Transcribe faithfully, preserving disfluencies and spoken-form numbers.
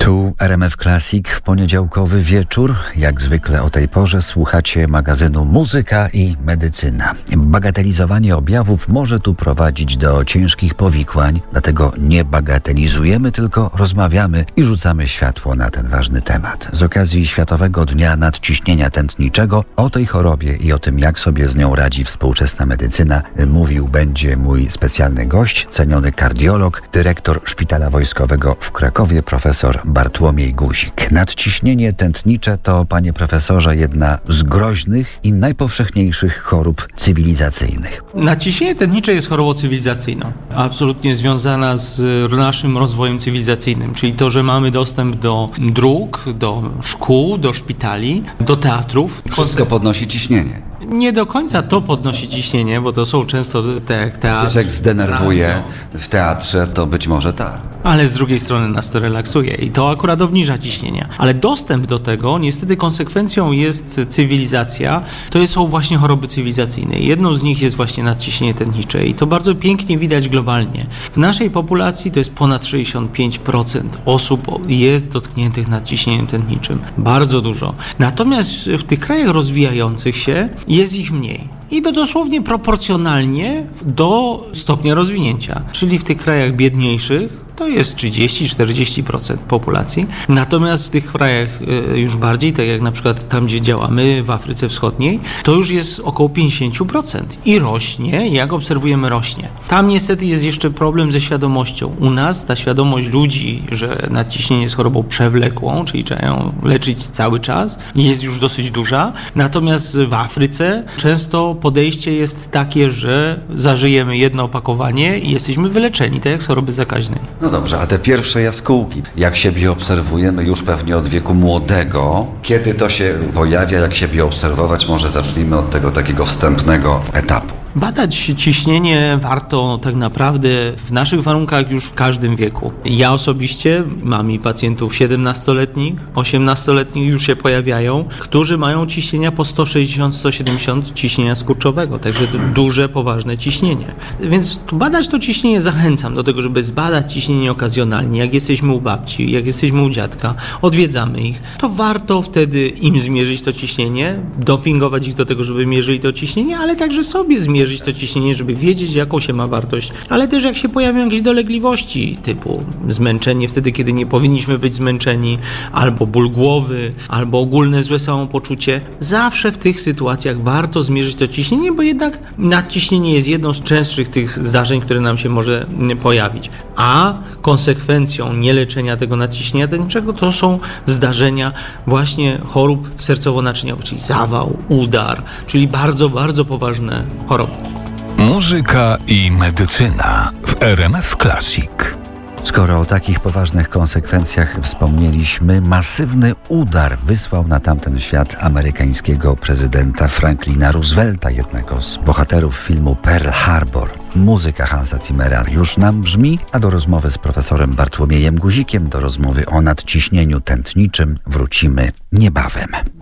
Tu R M F Classic, poniedziałkowy wieczór. Jak zwykle o tej porze słuchacie magazynu Muzyka i Medycyna. Bagatelizowanie objawów może tu prowadzić do ciężkich powikłań, dlatego nie bagatelizujemy, tylko rozmawiamy i rzucamy światło na ten ważny temat. Z okazji Światowego Dnia Nadciśnienia Tętniczego o tej chorobie i o tym, jak sobie z nią radzi współczesna medycyna, mówił będzie mój specjalny gość, ceniony kardiolog, dyrektor Szpitala Wojskowego w Krakowie, profesor Bartłomiej Guzik. Nadciśnienie tętnicze to, panie profesorze, jedna z groźnych i najpowszechniejszych chorób cywilizacyjnych. Nadciśnienie tętnicze jest chorobą cywilizacyjną, absolutnie związana z naszym rozwojem cywilizacyjnym, czyli to, że mamy dostęp do dróg, do szkół, do szpitali, do teatrów. Wszystko podnosi ciśnienie. Nie do końca to podnosi ciśnienie, bo to są często te jak teatr. Przecież jak zdenerwuje w teatrze, to być może tak. Ale z drugiej strony nas to relaksuje i to akurat obniża ciśnienie. Ale dostęp do tego, niestety konsekwencją jest cywilizacja, to są właśnie choroby cywilizacyjne. Jedną z nich jest właśnie nadciśnienie tętnicze i to bardzo pięknie widać globalnie. W naszej populacji to jest ponad sześćdziesiąt pięć procent osób jest dotkniętych nadciśnieniem tętniczym. Bardzo dużo. Natomiast w tych krajach rozwijających się jest ich mniej. I to dosłownie proporcjonalnie do stopnia rozwinięcia. Czyli w tych krajach biedniejszych to jest trzydzieści do czterdziestu procent populacji. Natomiast w tych krajach już bardziej, tak jak na przykład tam, gdzie działamy, w Afryce Wschodniej, to już jest około pięćdziesiąt procent. I rośnie, jak obserwujemy, rośnie. Tam niestety jest jeszcze problem ze świadomością. U nas ta świadomość ludzi, że nadciśnienie jest chorobą przewlekłą, czyli trzeba ją leczyć cały czas, jest już dosyć duża. Natomiast w Afryce często podejście jest takie, że zażyjemy jedno opakowanie i jesteśmy wyleczeni, tak jak z choroby zakaźnej. No dobrze, a te pierwsze jaskółki, jak siebie obserwujemy już pewnie od wieku młodego, kiedy to się pojawia, jak siebie obserwować, może zacznijmy od tego takiego wstępnego etapu. Badać ciśnienie warto tak naprawdę w naszych warunkach już w każdym wieku. Ja osobiście mam i pacjentów siedemnastoletnich, osiemnastoletnich już się pojawiają, którzy mają ciśnienia po sto sześćdziesiąt do stu siedemdziesięciu ciśnienia skurczowego, także to duże, poważne ciśnienie. Więc badać to ciśnienie zachęcam do tego, żeby zbadać ciśnienie okazjonalnie. Jak jesteśmy u babci, jak jesteśmy u dziadka, odwiedzamy ich, to warto wtedy im zmierzyć to ciśnienie, dopingować ich do tego, żeby mierzyli to ciśnienie, ale także sobie zmierzyć to ciśnienie, żeby wiedzieć, jaką się ma wartość, ale też jak się pojawią jakieś dolegliwości typu zmęczenie wtedy, kiedy nie powinniśmy być zmęczeni, albo ból głowy, albo ogólne złe samopoczucie. Zawsze w tych sytuacjach warto zmierzyć to ciśnienie, bo jednak nadciśnienie jest jedną z częstszych tych zdarzeń, które nam się może pojawić. A konsekwencją nieleczenia tego nadciśnienia tętniczego to są zdarzenia właśnie chorób sercowo-naczyniowych, czyli zawał, udar, czyli bardzo, bardzo poważne choroby. Muzyka i medycyna w R M F Classic. Skoro o takich poważnych konsekwencjach wspomnieliśmy, masywny udar wysłał na tamten świat amerykańskiego prezydenta Franklina Roosevelta, jednego z bohaterów filmu Pearl Harbor. Muzyka Hansa Zimmera już nam brzmi, a do rozmowy z profesorem Bartłomiejem Guzikiem, do rozmowy o nadciśnieniu tętniczym wrócimy niebawem.